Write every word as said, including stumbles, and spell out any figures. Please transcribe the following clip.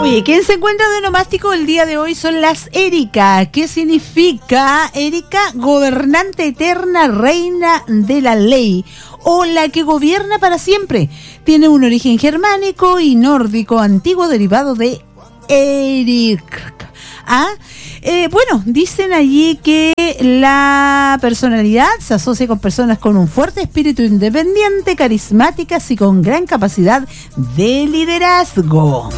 Oye, ¿quién se encuentra de onomástico el día de hoy? Son las Erika. ¿Qué significa Erika? Gobernante eterna, reina de la ley, o la que gobierna para siempre. Tiene un origen germánico y nórdico antiguo derivado de Erik. ¿Ah? Eh, bueno, dicen allí que la personalidad se asocia con personas con un fuerte espíritu independiente, carismáticas y con gran capacidad de liderazgo.